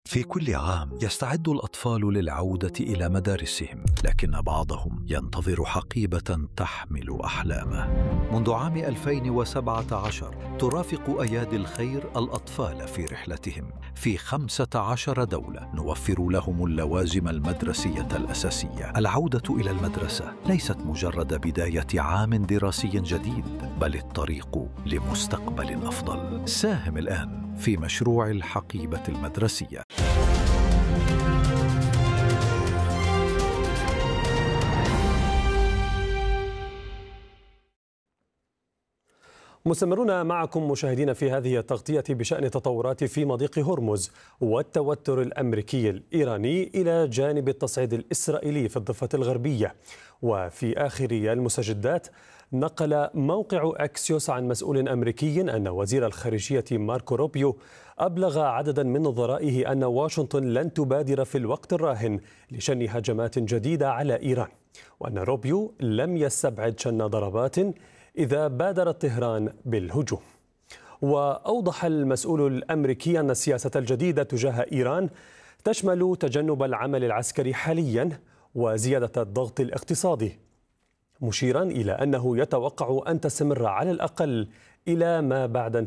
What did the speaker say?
في كل عام يستعد الأطفال للعودة إلى مدارسهم، لكن بعضهم ينتظر حقيبة تحمل أحلامه. منذ عام 2017 ترافق أيادي الخير الأطفال في رحلتهم في 15 دولة، نوفر لهم اللوازم المدرسية الأساسية. العودة إلى المدرسة ليست مجرد بداية عام دراسي جديد، بل الطريق لمستقبل أفضل. ساهم الآن في مشروع الحقيبة المدرسية. مستمرون معكم مشاهدين في هذه التغطية بشأن تطورات في مضيق هرمز والتوتر الأمريكي الإيراني إلى جانب التصعيد الإسرائيلي في الضفة الغربية. وفي آخر المستجدات نقل موقع أكسيوس عن مسؤول أمريكي أن وزير الخارجية ماركو روبيو أبلغ عددا من نظرائه أن واشنطن لن تبادر في الوقت الراهن لشن هجمات جديدة على إيران، وأن روبيو لم يستبعد شن ضربات إذا بادرت طهران بالهجوم. وأوضح المسؤول الأمريكي أن السياسة الجديدة تجاه إيران تشمل تجنب العمل العسكري حاليا وزيادة الضغط الاقتصادي، مشيرا إلى أنه يتوقع أن تستمر على الأقل إلى ما بعد